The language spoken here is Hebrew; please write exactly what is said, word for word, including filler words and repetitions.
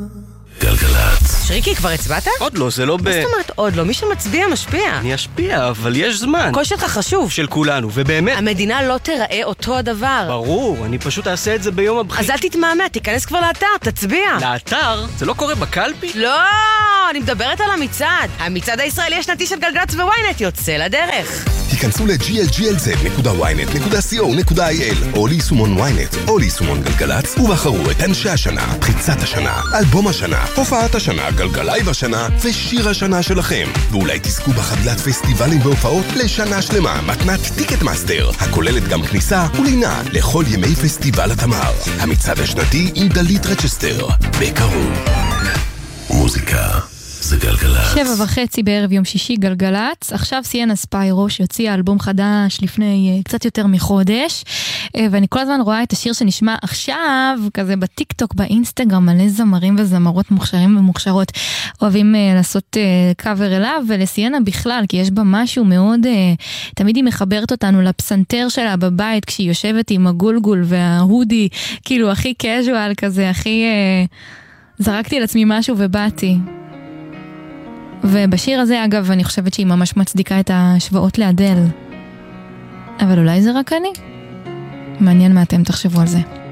גלגלצ. שריקי, כבר הצבעת? עוד לא, זה לא ב... מה זאת אומרת עוד לא? מי שמצביע משפיע. אני אשפיע, אבל יש זמן. הקול שלך חשוב. של כולנו, ובאמת... המדינה לא תראה אותו הדבר. ברור, אני פשוט אעשה את זה ביום הבחירות. אז אל תתמהמה, תיכנס כבר לאתר, תצביע. לאתר? זה לא קורה בקלפי? לא, אני מדברת על המצעד. המצעד הישראלי השנתי של גלגלצ וויינט יוצא לדרך. היכנסו ל-ג'י אל ג'י אל זד נקודה וויינט נקודה סי או נקודה איי אל או ליישומון וויינט או ליישומון גלגלצ ובחרו את אנשי השנה, פריצת השנה, אלבום השנה, הופעת השנה, גלגלייב השנה ושיר השנה שלכם. ואולי תזכו בחבילת פסטיבלים והופעות לשנה שלמה, מתנת טיקט מאסטר, הכוללת גם כניסה ולינה לכל ימי פסטיבל התמר. המצעד השנתי עם דלית רצ'סטר, בקרוב. מוזיקה זה גלגלצ. שבע וחצי בערב יום שישי גלגלצ. עכשיו סיינה ספיירו שהוציאה אלבום חדש לפני קצת יותר מחודש, ואני כל הזמן רואה את השיר שנשמע עכשיו כזה בטיק טוק, באינסטגרם, מלא זמרים וזמרות מוכשרים ומוכשרות אוהבים לעשות קאבר אליו ולסיינה בכלל, כי יש בה משהו מאוד, תמיד היא מחברת אותנו לפסנתר שלה בבית כשהיא יושבת עם הגולגול וההודי, כאילו הכי קז'ואל כזה, הכי זרקתי לעצמי משהו ובאתי. ובשיר הזה, אגב, אני חושבת שהיא ממש מצדיקה את ההשוואות לאדל. אבל אולי זה רק אני? מעניין מה אתם תחשבו על זה.